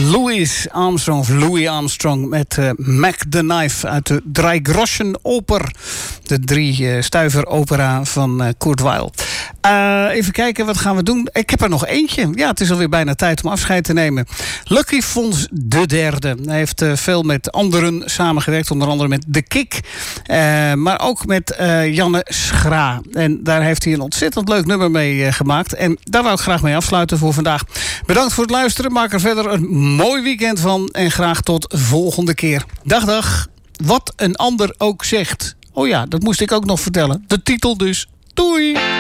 Louis Armstrong met Mac the Knife uit de Dreigroschenoper. De 3-stuiver opera van Kurt Weill. Even kijken, wat gaan we doen? Ik heb er nog eentje. Ja, het is alweer bijna tijd om afscheid te nemen. Lucky Fons de derde. Hij heeft veel met anderen samengewerkt. Onder andere met De Kik. Maar ook met Janne Schra. En daar heeft hij een ontzettend leuk nummer mee gemaakt. En daar wou ik graag mee afsluiten voor vandaag. Bedankt voor het luisteren. Maak er verder een mooi weekend van. En graag tot volgende keer. Dag. Wat een ander ook zegt. Oh ja, dat moest ik ook nog vertellen. De titel dus. Doei!